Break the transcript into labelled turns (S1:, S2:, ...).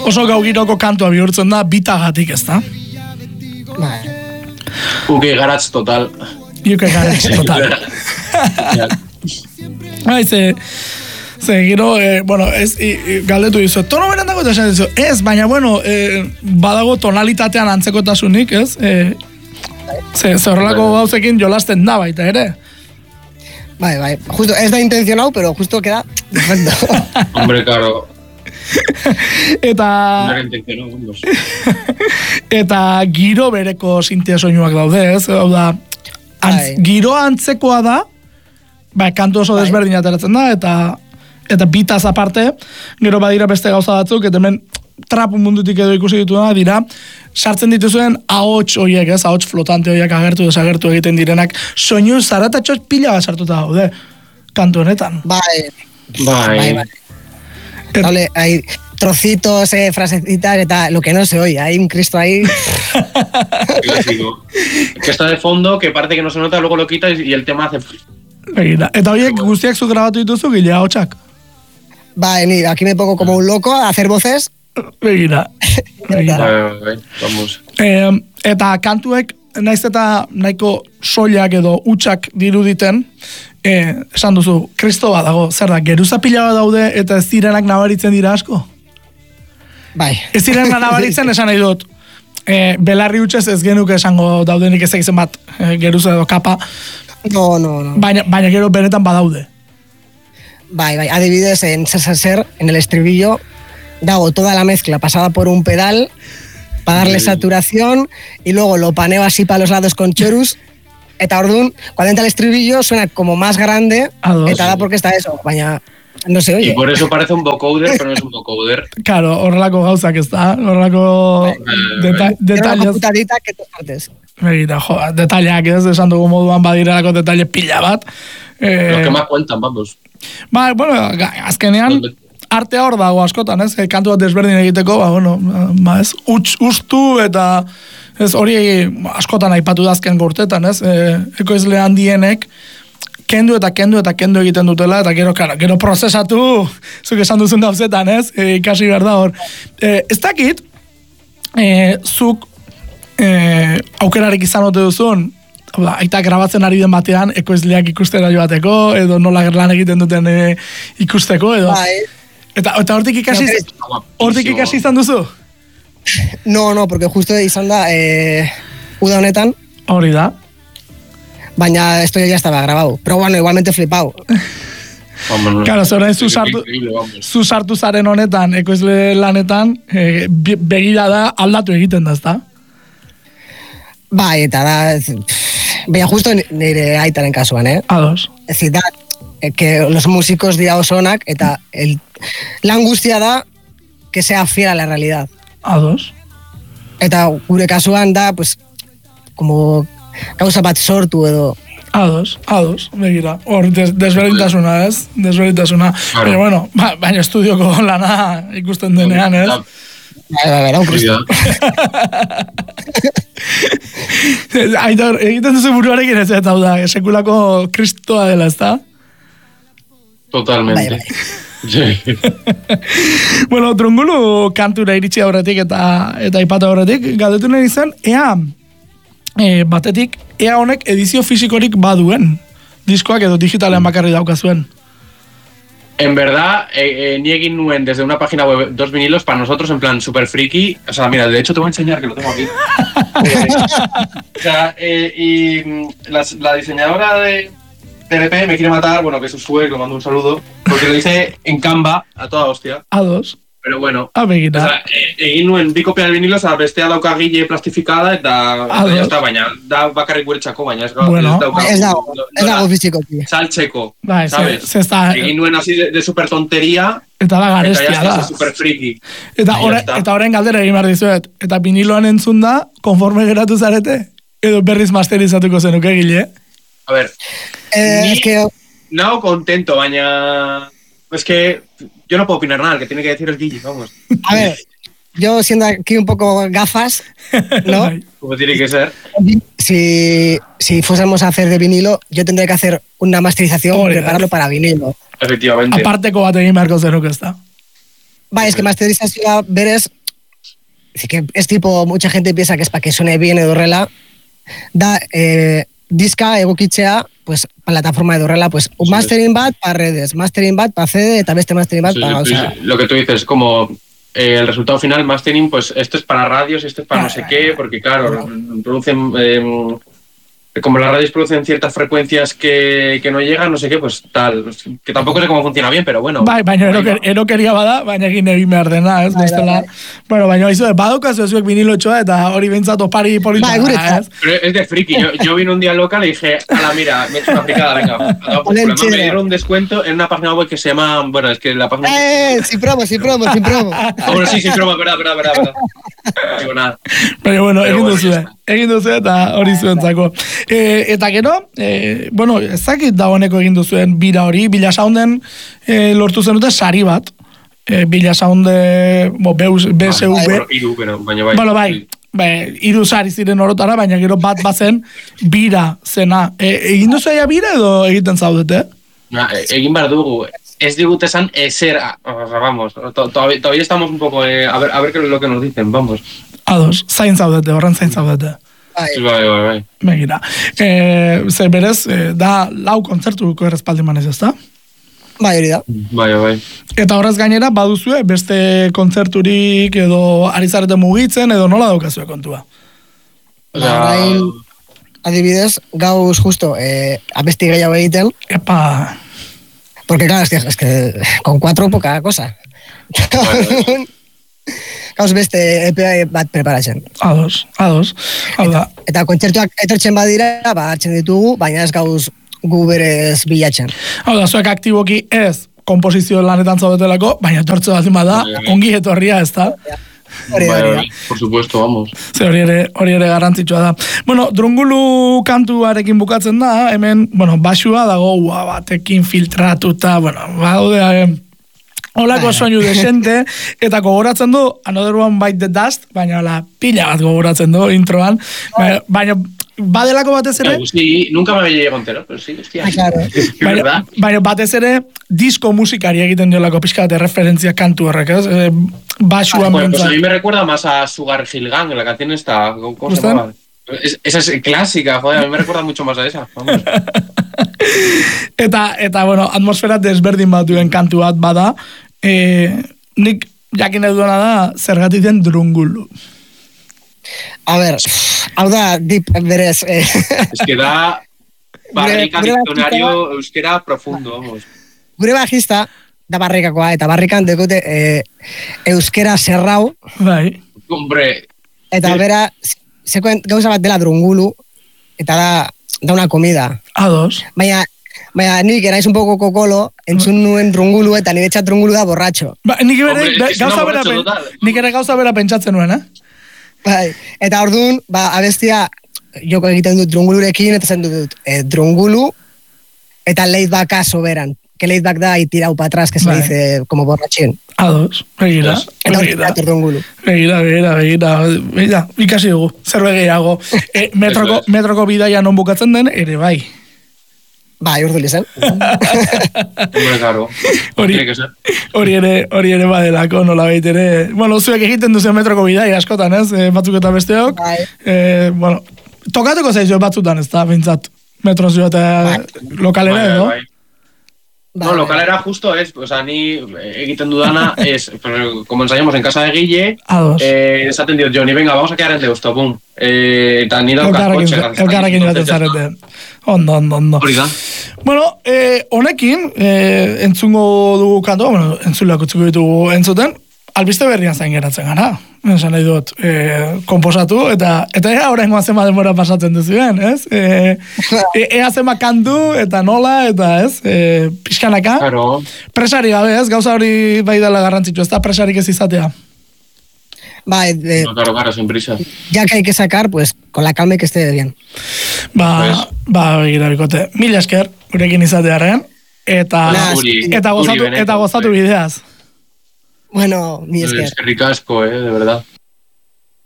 S1: oso gaugiroko kantua bihurtzen da, bitagatik, ez da?
S2: Uke garatz total.
S1: Uke garatz total. Gero, galdetu dizu, tono beren dago eta esan dizu, ez, baina, badago tonalitatean antzekotasunik, ez? Horrelako gauzekin jolasten da baita, ere?
S3: Bai, justo, ez da intencionau, pero justo queda perfecto.
S2: Hombre, claro.
S1: Eta giro bereko sintea soinuak daude, ez? Giro antzekoa da, kantu oso desberdin ateratzen da, eta bitaz aparte, gero badira beste gauza batzuk, eta hemen trap mundutik edo ikusi dituna dira, sartzen dituzuen ahots horiek, ez? Ahots flotante horiek agertu desagertu egiten direnak, soinu zaratatxo pila bat sartuta daude, kantu honetan.
S3: Bai. Hable, hay trocitos, frasecitas, eta lo que no se oye, hay un Cristo ahí.
S2: Clásico. Que está de fondo, que parece que no se nota, luego lo quitas y el tema hace...
S1: Eta horiek guztiak zu grabatu dituzu, Gile, ahotsak?
S3: Ni aquí me pongo como un loco a hacer voces.
S1: Begira.
S2: Vamos.
S1: Eta kantuek, naiz eta nahiko soilak edo utxak diruditen, esan duzu, Kristo bat dago, zer da, geruza pila bat daude eta ez direnak nabaritzen dira asko?
S3: Bai.
S1: Ez direnak nabaritzen esan nahi dut, belarri utxez ez genuke esango daudenik ez egizen bat, geruza edo kapa.
S3: No.
S1: Baina gero benetan badaude.
S3: Bai, adibidez, en Ser, en el estribillo, dago toda la mezcla pasada por un pedal para darle saturación y luego lo paneo así para los lados con chorus. Eta orduan, cuando entra el estribillo suena como más grande, eta da porque está eso, baina no se oye.
S2: Y por eso parece un vocoder, pero no es un vocoder.
S1: Claro, horrelako gauzak ez da, horrelako detalles.
S3: Una putadita que te partes.
S1: Begira, detallak ez, esan dugu moduan badirelako detalle pila bat.
S2: Los que más cuentan, vamos.
S1: Azkenean, artea hor dago askotan, ez? Kantu bat desberdin egiteko, ez? Ustu eta ez hori askotan aipatu dazken gortetan, ez? Ekoizle handienek kendu egiten dutela, eta gero prozesatu, zuk esan duzun dauzetan, ez? Ikasi behar da hor. Ez dakit, zuk aukerarik izan ote duzun, aita grabatzen ari den batean, ekoizleak ikustera joateko, edo nola lan egiten duten ikusteko, edo... Eta hortik ikasi izan duzu?
S3: No, porque justo izan da uda honetan.
S1: Hori da.
S3: Baina esto ya estaba grabado. Pero bueno, igualmente flipado.
S1: Claro, zorain zu sartu zaren honetan, ekoizle lanetan, begira da aldatu egiten da, ezta?
S3: Bai, eta da... Baina justo nire aitaren kasuan,
S1: Ados.
S3: Ez da, que los músicos dira oso onak, eta la angustia da que sea fiel a la realidad.
S1: Ados.
S3: Eta gure kasuan da, pues, como gauza bat sortu edo.
S1: Ados, begira. Hor, desberdintasuna, ez? Desberdintasuna. Pero bueno, baina estudioko lana ikusten denean, ez?
S3: Bai, un Cristo.
S1: Aitor, egiten duzu buruarekin ez eta da, sekulako kristoa dela, ez da?
S2: Totalmente.
S1: Bueno, Drungulu kantura iritsi aurretik eta ipatu aurretik, galdetu nahi izan, batetik, ea honek edizio fisikorik baduen, diskoak edo digitalean bakarri daukazuen.
S2: En verdad, ni egin nuen desde una página web 2 vinilos para nosotros, en plan super friki. O sea, mira, de hecho te voy a enseñar que lo tengo aquí. O sea, y la diseñadora de TDP me quiere matar, bueno, que es Usue, que le mando un saludo, porque lo hice en Canva a toda hostia.
S1: Ados.
S2: Pero bueno,
S1: begira.
S2: O sea, egin nuen bi kopia vinilos, bestea dauka gile plastifikada, eta ya está, baina da bakarrik guretzako, baina ez
S3: dago fiziko.
S2: Saltzeko,
S1: bai,
S2: ¿sabes? Egin nuen así de super tontería,
S1: eta da garestia da.
S2: Eta super friki.
S1: Eta horren galdera egin behar dizuet, eta viniloan entzun da, konforme geratu zarete, edo berriz masterizatuko zenuke gile?
S2: A ver, no contento, baina... Es que yo no puedo opinar nada, el que tiene que decir es Guille, vamos.
S3: A ver, yo siendo aquí un poco gafas, ¿no?
S2: Como tiene que ser.
S3: Si fuésemos a hacer de vinilo, yo tendría que hacer una masterización y prepararlo para vinilo.
S2: Efectivamente.
S1: Aparteko bat egin beharko zenuke, ez da?
S3: Bai, es que masterizazioa berez, que es tipo, mucha gente piensa que es para que suene bien edo horrela, da diska egokitzea, pues, plataforma edo horrela, pues, un mastering bat para redes, mastering bat para CD, eta beste mastering bat para...
S2: Lo que tú dices, como el resultado final, mastering, pues esto es para radios, esto es para no sé qué, porque claro, producen... como las radios producen ciertas frecuencias que no llegan, no sé qué, pues tal, que tampoco sé cómo funciona bien, pero bueno.
S1: Bai, baina erokeria bada, baina egin behar dena, ez, bestela. Bueno, baina izu, badauka zuek vinilotxoa eta hori behintzat opari polita.
S2: Pero es de friki, yo vine un día local y dije, ala, mira, me he hecho una fricada, venga. Me dieron un descuento en una página web que se llama, bueno, es que la página...
S3: sin promo.
S2: Bueno, sí, sin promo, verdad. Digo nada.
S1: Pero bueno, egin duzue eta hori zuentzako. Eta gero, bueno, ezakit dagoeneko egin duzuen bira hori, Bila Sounden lortu zenute sari bat. Bila Sounde, BSV. Bueno, bai, hiru sari ziren orotara, baina gero bat bazen bira zena. Egin duzu aia bira edo egiten zaudete?
S2: Egin behar dugu. Ez digute esan ezer, vamos, todavía estamos un poco, a ver qué es lo que nos dicen, vamos.
S1: Ados, zain zaudete, horren zain zaudete.
S2: Bai.
S1: Begira. Zer berez, da lau kontzertuko errespaldi manez, ezta?
S3: Bai, hori da.
S2: Bai.
S1: Eta horrez gainera, baduzue, beste kontzerturik edo ari zarete mugitzen edo nola daukazue kontua?
S3: Adibidez, gauz justo, abesti gehiago egiten.
S1: Epa...
S3: Porque claro, es que con 4 poca cosa. Gauz beste EP bat preparatzen.
S1: Ados.
S3: Eta kontzertuak etortzen badira, hartzen ditugu, baina ez gauz gu berez bilatzen.
S1: Hau da, zuek aktiboki ez komposizio lanetan zaudetelako, baina etortze bat bada, ongi etorria ez da.
S3: Hori.
S2: Por supuesto, vamos.
S1: Hori ere garrantzitsua da. Bueno, Drungulu kantuarekin bukatzen da, hemen, bueno, basua dago batekin filtratuta, bueno, badaude holako soinu desente, eta gogoratzen du Another One Bite the Dust, baina pila bat gogoratzen du introan, baina badelako batez ere...
S2: Sí, nunca me había llegado entero, pero sí, hostia.
S3: Claro.
S1: Baina batez ere, disko musikari egiten diolako pixka de referentzia kantu horrek, ez? Basuan
S2: pues a mí me recuerda más a Sugar Hill Gang, la canción esta, ¿cómo se llama? Esa es clásica, joder, a mí me recuerda mucho más a esa, vamos.
S1: Eta, bueno, atmosfera desberdin batuen kantu bat bada, nik jakin eduena da, zergatik den Drungulu.
S3: A ver, hau da, dip berez.
S2: Es que da barrika diccionario euskera profundo, vamos.
S3: Gure bajista da barrikakoa, eta barrikan dekote euskera zerrau.
S1: Bai.
S2: Hombre.
S3: Eta bera, gauza bat dela Drungulu, eta da una comida.
S1: Ados.
S3: Baina nik eraiz un poco kokolo, entzun nuen Drungulu, eta nire txat Drungulu da borratxo.
S1: Nik ere gauza bera pentsatzen nuen,
S3: Bai, eta orduan, abestia, joko egiten dut Drungulurekin, eta zen dut Drungulu, eta laid back aso beran. Que laid back da y tirau para atrás, que se dice como borrachín.
S1: Ados, begira. Begira, ikasi dugu, zerbait gehiago. Metroko bidaia non bukatzen den, ere bai.
S3: Bai, urdu lizan.
S1: Hori ere badelako, nola baitere. Bueno, zuek egiten duzen metroko bidaia askotan, ez? Batzuk eta besteok. Bueno, tokatuko zaizu batzutan, ez da, bintzat. Metrozio eta lokalera edo.
S2: No, lokalera justo es, o sea, ni egiten dudana es, como ensayamos en casa de Guille, esaten diot Johnny, venga, vamos a quedar en Deusto, pum. Eta ni daukaz kotxe.
S1: Elkarrekin baten zarete. Ondo.
S2: Hori da.
S1: Bueno, honekin, entzungo dugu kantua, bueno, entzulako txuko ditugu entzuten, albiste berrian zain geratzen gara. Esan nahi dut, komposatu, eta horrengoa zema denbora pasatzen duzuen, ez? Ea zema kantu, eta nola, eta ez? Pixkanaka.
S2: Claro.
S1: Presari gabe, ez? Gauza hori bai dela garrantzitsu, ez da presarik ez izatea.
S3: Bai,
S2: claro, sin prisa.
S3: Ya que hay que sacar, pues, con la calma que esté bien.
S1: Begira bikote. Mila esker, gurekin izatearen, eta gozatu bideaz.
S3: Bueno, mi esker.
S2: Eskerrik asko, de verdad.